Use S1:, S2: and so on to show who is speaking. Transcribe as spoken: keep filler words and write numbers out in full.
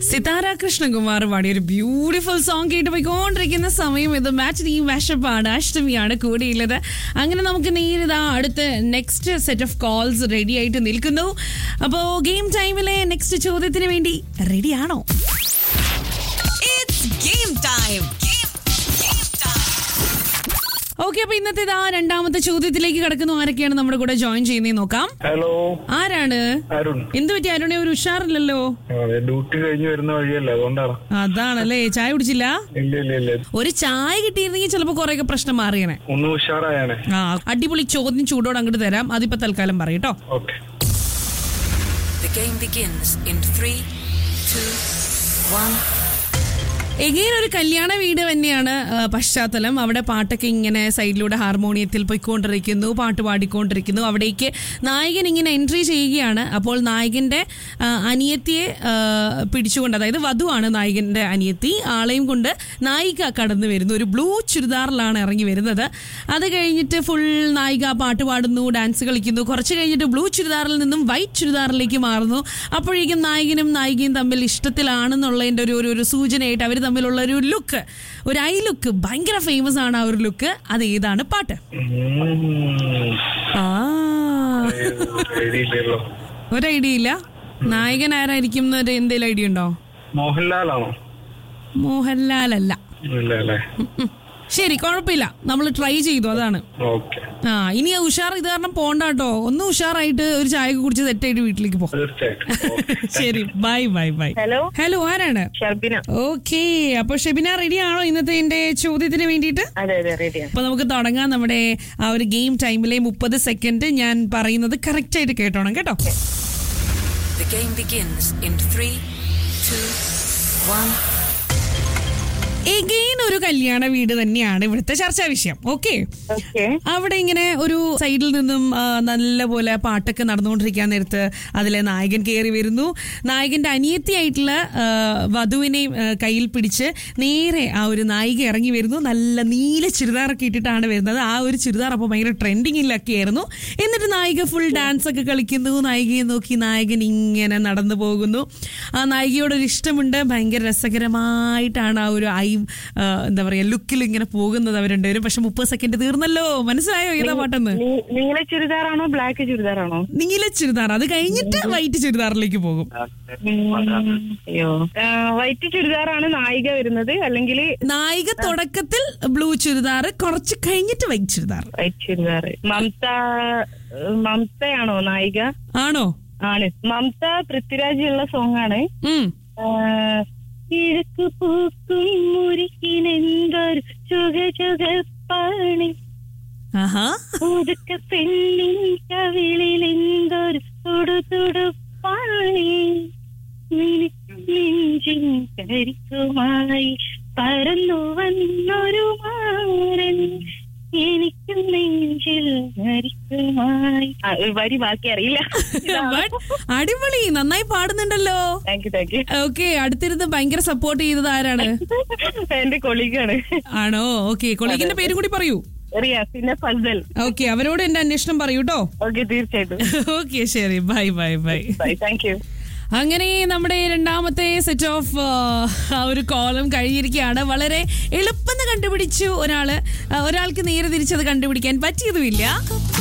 S1: സിതാര കൃഷ്ണകുമാർ പാടിയ ഒരു beautiful song കേട്ട് പോയിക്കൊണ്ടിരിക്കുന്ന സമയം ഇത് മാച്ച് ടീം വാഷപ്പാണ്. അഷ്ടമിയാണ് കൂടിയുള്ളത്. അങ്ങനെ നമുക്ക് നേരിതാ അടുത്ത next set of calls ready ആയിട്ട് നിൽക്കുന്നു. അപ്പോ ഗെയിം ടൈമിലെ നെക്സ്റ്റ് ചോദ്യത്തിന് വേണ്ടി റെഡിയാണോ? ഓക്കെ, അപ്പൊ ഇന്നത്തെ ഇതാ രണ്ടാമത്തെ ചോദ്യത്തിലേക്ക് കടക്കുന്നു. ആരൊക്കെയാണ് നമ്മുടെ കൂടെ ജോയിൻ ചെയ്യുന്നത് നോക്കാം.
S2: ഹലോ,
S1: ആരാണ്?
S2: അരുൺ.
S1: എന്ത് പറ്റി അരുണെ, ഒരു ഉഷാറില്ലല്ലോ?
S2: ഡ്യൂട്ടി കഴിഞ്ഞ് വരുന്ന വഴിയല്ല, അതുകൊണ്ടാണ്.
S1: അതാണല്ലേ, ചായ കുടിച്ചില്ല?
S2: ഇല്ല ഇല്ല ഇല്ല.
S1: ഒരു ചായ കിട്ടിയിരുന്നെങ്കിൽ ചിലപ്പോ കൊറേയൊക്കെ പ്രശ്നം മാറിയണേ.
S2: ഒന്ന് ഉഷാറായാനെ.
S1: ആ, അടിപൊളി ചോദ്യം ചൂടോട് അങ്ങോട്ട് തരാം. അതിപ്പോ തൽക്കാലം പറയട്ടോ.
S2: Okay.
S3: The game begins in three, two, one.
S1: Again ഒരു കല്യാണ വീട് തന്നെയാണ് പശ്ചാത്തലം. അവിടെ പാട്ടൊക്കെ ഇങ്ങനെ സൈഡിലൂടെ ഹാർമോണിയത്തിൽ പോയിക്കൊണ്ടിരിക്കുന്നു, പാട്ട് പാടിക്കൊണ്ടിരിക്കുന്നു. അവിടേക്ക് നായകൻ ഇങ്ങനെ എൻട്രി ചെയ്യുകയാണ്. അപ്പോൾ നായകന്റെ അനിയത്തിയെ പിടിച്ചുകൊണ്ട്, അതായത് വധുവാണ് നായകന്റെ അനിയത്തി, ആളെയും കൊണ്ട് നായിക കടന്നു വരുന്നു. ഒരു ബ്ലൂ ചുരിദാറിലാണ് ഇറങ്ങി വരുന്നത്. അത് കഴിഞ്ഞിട്ട് ഫുൾ നായിക പാട്ട് പാടുന്നു, ഡാൻസ് കളിക്കുന്നു. കുറച്ച് കഴിഞ്ഞിട്ട് ബ്ലൂ ചുരിദാറിൽ നിന്നും വൈറ്റ് ചുരിദാറിലേക്ക് മാറുന്നു. അപ്പോഴേക്കും നായകനും നായികയും തമ്മിൽ ഇഷ്ടത്തിലാണെന്നുള്ളതിന്റെ ഒരു ഒരു സൂചനയായിട്ട് അവർ തമ്മിലുള്ള ഒരു ലുക്ക്, ഒരു ഐ ലുക്ക് ഭയങ്കര ഫേമസ് ആണ്. ആ ഒരു ലുക്ക്, അത് ഏതാണ് പാട്ട്? ആ, ഒരു ഐഡിയ ഇല്ല. നായകൻ ആരായിരിക്കും എന്നൊരു എന്തെങ്കിലും ഐഡിയ ഉണ്ടോ?
S2: മോഹൻലാലാണോ?
S1: മോഹൻലാൽ അല്ല. ശരി, കുഴപ്പമില്ല, നമ്മൾ ട്രൈ ചെയ്തു, അതാണ്. ആ, ഇനി ഉഷാർ ഇത് കാരണം പോണ്ട കേട്ടോ. ഒന്ന് ഉഷാറായിട്ട് ഒരു ചായ കുടിച്ച് സെറ്റായിട്ട് വീട്ടിലേക്ക് പോകും. ശരി, bye bye bye.
S4: Hello
S1: hello, ആരാണ്?
S4: ഷബിന.
S1: ഓക്കെ, അപ്പൊ ഷബിന റെഡി ആണോ ഇന്നത്തെ എന്റെ ചോദ്യത്തിന് വേണ്ടിയിട്ട്?
S4: അതെ അതെ, റെഡിയാണ്.
S1: അപ്പൊ നമുക്ക് തുടങ്ങാം നമ്മുടെ ആ ഒരു ഗെയിം ടൈമിലെ മുപ്പത് സെക്കൻഡ്. ഞാൻ പറയുന്നത് കറക്റ്റ് ആയിട്ട് കേട്ടോണം കേട്ടോ.
S3: The game begins in three, two, one.
S1: Again ഒരു കല്യാണ വീട് തന്നെയാണ് ഇവിടുത്തെ ചർച്ചാ വിഷയം. ഓക്കെ, അവിടെ ഇങ്ങനെ ഒരു സൈഡിൽ നിന്നും നല്ല പോലെ പാട്ടൊക്കെ നടന്നുകൊണ്ടിരിക്കാൻ നേരത്ത് അതിലെ നായകൻ കയറി വരുന്നു. നായകന്റെ അനിയത്തിയായിട്ടുള്ള വധുവിനെ കയ്യിൽ പിടിച്ച് നേരെ ആ ഒരു നായിക ഇറങ്ങി വരുന്നു. നല്ല നീല ചുരിദാറൊക്കെ ഇട്ടിട്ടാണ് വരുന്നത്. ആ ഒരു ചുരിദാർ അപ്പോൾ ഭയങ്കര ട്രെൻഡിങ്ങിലൊക്കെ ആയിരുന്നു. എന്നിട്ട് നായിക ഫുൾ ഡാൻസ് ഒക്കെ കളിക്കുന്നു. നായികയെ നോക്കി നായകൻ ഇങ്ങനെ നടന്നു പോകുന്നു. ആ നായികയോടൊരു ഇഷ്ടമുണ്ട്. ഭയങ്കര രസകരമായിട്ടാണ് ആ ഒരു ഐ എന്താ പറയാ ലുക്കിൽ ഇങ്ങനെ പോകുന്നത് അവർ രണ്ടുപേരും. പക്ഷെ മുപ്പത് സെക്കൻഡ് തീർന്നല്ലോ. മനസ്സിലായോ ഏതാ പാട്ടെന്ന്?
S4: നീല ചുരിദാറാണോ ബ്ലാക്ക് ചുരിദാറാണോ?
S1: നീല ചുരിദാർ. അത് കഴിഞ്ഞിട്ട് വൈറ്റ് ചുരിദാറിലേക്ക് പോകും.
S4: അയ്യോ, വൈറ്റ് ചുരിദാറാണ് നായിക വരുന്നത്, അല്ലെങ്കിൽ
S1: നായിക തുടക്കത്തിൽ ബ്ലൂ ചുരിദാർ, കുറച്ച് കഴിഞ്ഞിട്ട് വൈറ്റ് ചുരിദാർ.
S4: വൈറ്റ് ചുരിദാർ. മമത മമതയാണോ നായിക?
S1: ആണോ? ആണ്.
S4: മമത പൃഥ്വിരാജ് ഉള്ള സോങ് ആണ്. കിഴക്ക് പൂക്കും മുരിക്കിനെന്തൊരു ചുക ചുകപ്പാണി, ഒതുക്ക പെണ്ണിൻ കവിളിൽ എന്തൊരു തുടു തുടുപ്പാണി, നെഞ്ചിൻ കരിക്കുമായി പറന്നു വന്നൊരു മാരൻ, എനിക്കും നെഞ്ചിൽ കരിക്കുമായി. വരി ബാക്കി അറിയില്ല.
S1: അടിപൊളി, നന്നായി പാടുന്നുണ്ടല്ലോ.
S4: Thank you thank you.
S1: Okay, അടുത്തിരുന്ന് ഭയങ്കര സപ്പോർട്ട് ചെയ്തത് ആരാണ്?
S4: എന്റെ കൊളീഗാണ്.
S1: ആണോ? ഓക്കെ, കൊളീഗിന്റെ പേര് കൂടി പറയൂ.
S4: റിയാസിന്റെ ഫസൽ.
S1: ഓക്കെ, അവരോട് എന്റെ അന്വേഷണം പറയൂ കേട്ടോ.
S4: ഓക്കെ, തീർച്ചയായിട്ടും.
S1: ഓക്കെ, ശരി, bye bye bye.
S4: Thank you.
S1: അങ്ങനെ നമ്മുടെ രണ്ടാമത്തെ സെറ്റ് ഓഫ് ആ ഒരു കോളം കഴിഞ്ഞിരിക്കുകയാണ്. വളരെ എളുപ്പം കണ്ടുപിടിച്ചു ഒരാള്. ഒരാൾക്ക് നേരെ തിരിച്ചത് കണ്ടുപിടിക്കാൻ പറ്റിയതുമില്ല.